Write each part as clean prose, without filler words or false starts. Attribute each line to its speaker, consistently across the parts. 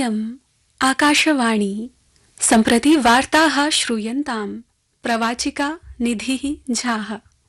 Speaker 1: इयम् आकाशवाणी सम्प्रति वार्ताः श्रूयन्ताम् प्रवाचिका निधिः झाः।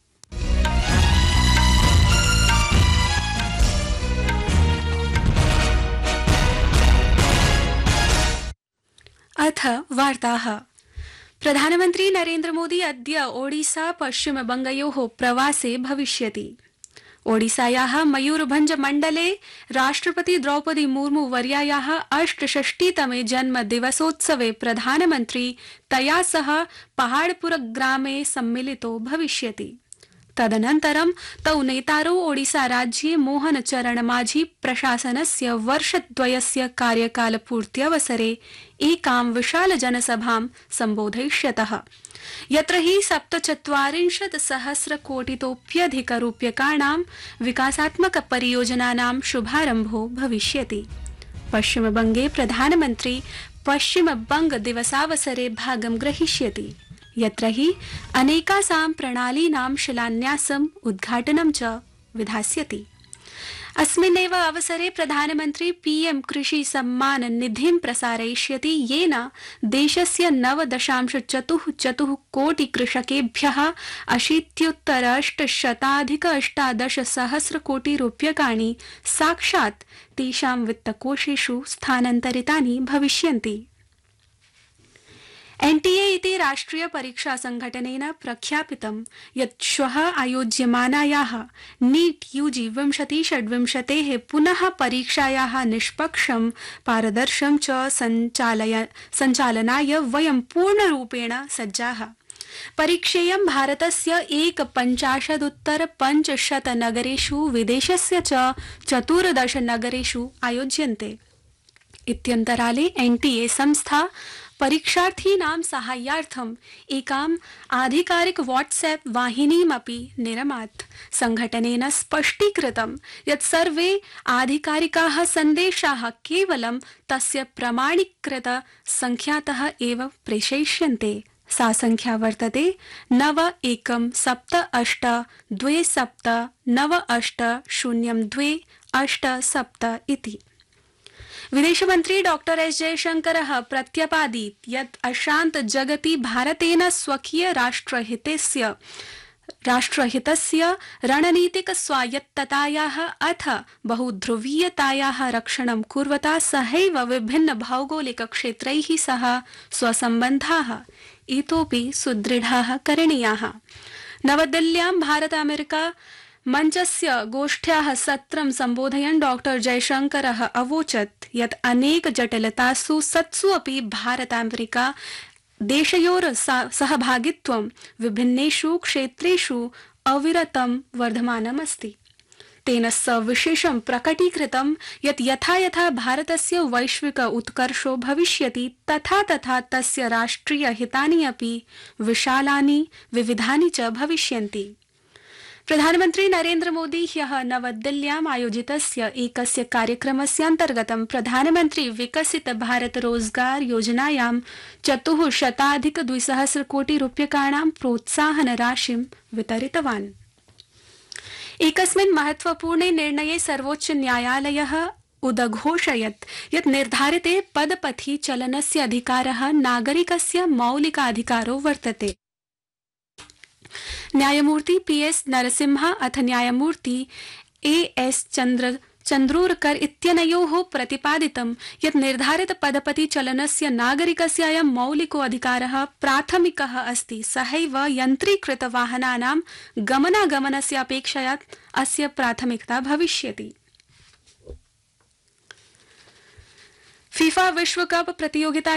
Speaker 1: अथ वार्ताः। प्रधानमन्त्री नरेन्द्र मोदी अद्य ओडिसा पश्चिमबंगयोः प्रवासे भविष्यति। ओडिसायाः मयूरभंज मण्डले राष्ट्रपति द्रौपदी मुर्मु वर्यायाः 68तमे जन्मदिवसोत्सवे प्रधानमन्त्री तया सह पहाड़पुर ग्रामे सम्मिलितो भविष्यति। तदनन्तरं तौ नेतारौ ओडिसा राज्ये मोहन चरण माझी प्रशासनस्य वर्षद्वयस्य कार्यकालपूर्त्यवसरे एकां विशाल जनसभां सम्बोधयिष्यतः, यत्र हि 47 सहस्रकोटितोप्यधिकरूप्यकाणां विकासात्मक परियोजनानां शुभारम्भो भविष्यति। पश्चिमबंगे प्रधानमन्त्री पश्चिमबंग दिवसावसरे भागं ग्रहीष्यति, यत्र हि अनेकासां प्रणालीनां शिलान्यासम् उद्घाटनं च विधास्यति। अस्मिन्नेव अवसरे प्रधानमन्त्री पीएम कृषि सम्मान निधिं प्रसारयिष्यति, येन देशस्य 9.44 कोटि कृषकेभ्यः 80,818 कोटि रूप्यकाणि साक्षात् तेषां वित्तकोषेषु स्थानान्तरितानि भविष्यन्ति। एनटीए इति राष्ट्रिय परीक्षा संघटनेन प्रख्यापितं यत् श्वः आयोज्यमानायाः नीट यूजी 2026 पुनः परीक्षायाः निष्पक्षं पारदर्शं च सञ्चालनाय वयं पूर्णरूपेण सज्जाः। परीक्षेयं भारतस्य 51,500 नगरेषु विदेशस्य च 14 नगरेषु आयोज्यन्ते। इत्यन्तराले एनटीए संस्था परीक्षार्थीनां साहाय्यार्थम् एकाम् आधिकारिक व्हाट्सएप वाहिनीमपि निरमात्। संघटनेन स्पष्टीकृतं यत् सर्वे आधिकारिकाः सन्देशाः केवलं तस्य प्रमाणीकृत संख्यातः एव प्रेषयिष्यन्ते। सा संख्या वर्तते 917297980287 इति। विदेशमन्त्री डॉक्टर एस जयशंकरः प्रत्यपादीत् यत् अशान्त जगति भारतेन स्वकीय राष्ट्रहितस्य रणनीतिक स्वायत्ततायाः अथ बहुध्रुवीयतायाः रक्षणं कुर्वता सहैव विभिन्न भौगोलिक क्षेत्रैः सह स्वसम्बन्धाः इतोपि सुदृढाः करणीयाः। नवदिल्ल्यां भारत अमेरिका मञ्चस्य गोष्ठ्याः सत्रं सम्बोधयन् डॉक्टर जयशंकरः अवोचत् यत् अनेक जटिलतासु सत्सु अपि भारत अमेरिका देशयोर सहभागित्वं विभिन्नेषु क्षेत्रेषु अविरतं वर्धमानमस्ति। तेन सविशेषं प्रकटीकृतं यत् यथा यथा भारतस्य वैश्विक उत्कर्षो भविष्यति तथा तथा तस्य राष्ट्रिय हितानि अपि विशालानि विविधानि च भविष्यन्ति। प्रधानमन्त्री नरेन्द्र मोदी ह्यः नवदिल्ल्याम् आयोजितस्य एकस्य कार्यक्रमस्य अन्तर्गतं प्रधानमन्त्री विकसित भारत रोजगार योजनायां 400,200 कोटि रूप्यकाणां प्रोत्साहन राशिं वितरितवान्। एकस्मिन् महत्वपूर्णे निर्णये सर्वोच्च न्यायालयः उदघोषयत् यत् निर्धारिते पदपथि चलनस्य अधिकारः नागरिकस्य मौलिकाधिकारो वर्तते। न्यायमूर्ति पीएस नरसिम्हा अथ न्यायमूर्ति एएस चन्द्रोरकर इत्यनयोः प्रतिपादितं यत् निर्धारित पदपति चलनस्य नागरिकस्य अयं मौलिको अधिकारः प्राथमिकः अस्ति। सहैव यन्त्रीकृत वाहनानां गमनागमनस्य अपेक्षया अस्य प्राथमिकता भविष्यति। फीफा विश्वकप प्रतियोगिता